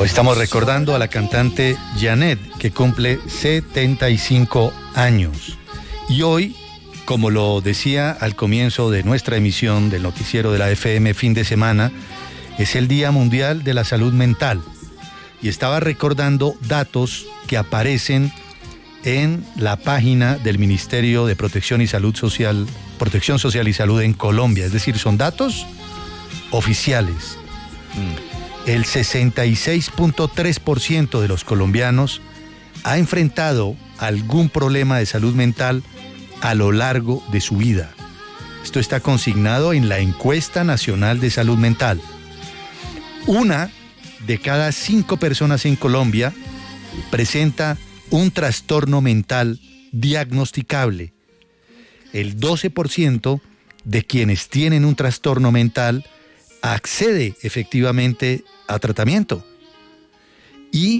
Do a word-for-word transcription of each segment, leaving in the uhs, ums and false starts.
Hoy estamos recordando a la cantante Janet, que cumple setenta y cinco años. Y hoy, como lo decía al comienzo de nuestra emisión del noticiero de la F M fin de semana, es el Día Mundial de la Salud Mental. Y estaba recordando datos que aparecen en la página del Ministerio de Protección y Salud Social, Protección Social y Salud en Colombia. Es decir, son datos oficiales. Mm. El sesenta y seis punto tres por ciento de los colombianos ha enfrentado algún problema de salud mental a lo largo de su vida. Esto está consignado en la Encuesta Nacional de Salud Mental. Una de cada cinco personas en Colombia presenta un trastorno mental diagnosticable. El doce por ciento de quienes tienen un trastorno mental accede efectivamente a tratamiento. Y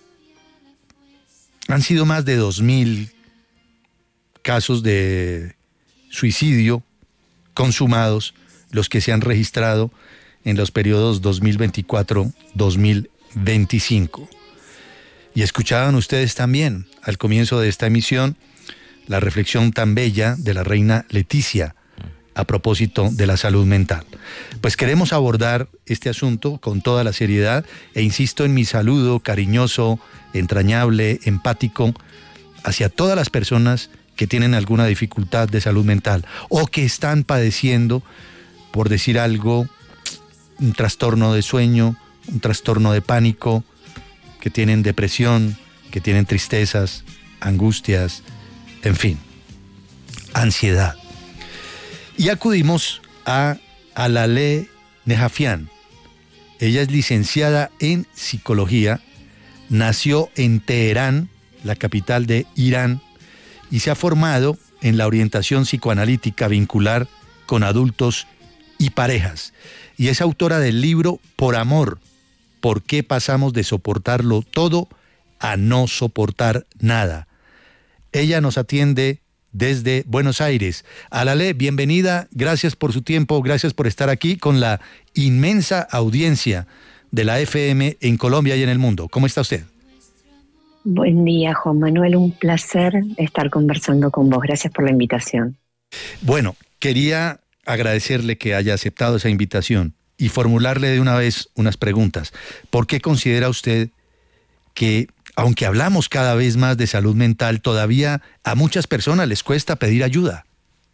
han sido más de dos mil casos de suicidio consumados los que se han registrado en los periodos dos mil veinticuatro a dos mil veinticinco. Y escuchaban ustedes también al comienzo de esta emisión la reflexión tan bella de la reina Leticia a propósito de la salud mental. Pues queremos abordar este asunto con toda la seriedad e insisto en mi saludo cariñoso, entrañable, empático hacia todas las personas que tienen alguna dificultad de salud mental o que están padeciendo, por decir algo, un trastorno de sueño, un trastorno de pánico, que tienen depresión, que tienen tristezas, angustias, en fin, ansiedad. Y acudimos a Alaleh Nehafian. Ella es licenciada en psicología, nació en Teherán, la capital de Irán, y se ha formado en la orientación psicoanalítica vincular con adultos y parejas. Y es autora del libro Por Amor, ¿por qué pasamos de soportarlo todo a no soportar nada? Ella nos atiende desde Buenos Aires. Alaleh, bienvenida, gracias por su tiempo, gracias por estar aquí con la inmensa audiencia de la F M en Colombia y en el mundo. ¿Cómo está usted? Buen día, Juan Manuel, un placer estar conversando con vos. Gracias por la invitación. Bueno, quería agradecerle que haya aceptado esa invitación y formularle de una vez unas preguntas. ¿Por qué considera usted que, aunque hablamos cada vez más de salud mental, todavía a muchas personas les cuesta pedir ayuda?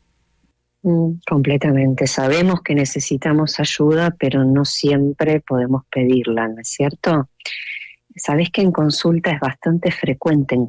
Mm, completamente. Sabemos que necesitamos ayuda, pero no siempre podemos pedirla, ¿no es cierto? Sabés que en consulta es bastante frecuente